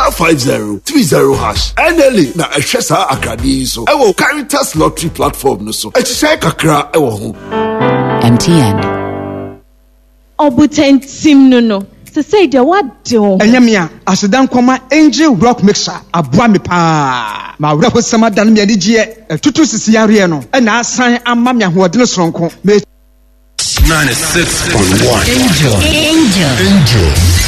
*5030# NLA na ehwe sa akrade so ewo Caritas Lottery platform no so ehye kakra ewo ho. MTN Obutentim no se say de what do enyamia asedan koma Angel Rock Mixer aboa me pa ma wura ho sama dan me adigye tutu sisi yare no na asan ama me ahoɔden soronko 96.1 Angel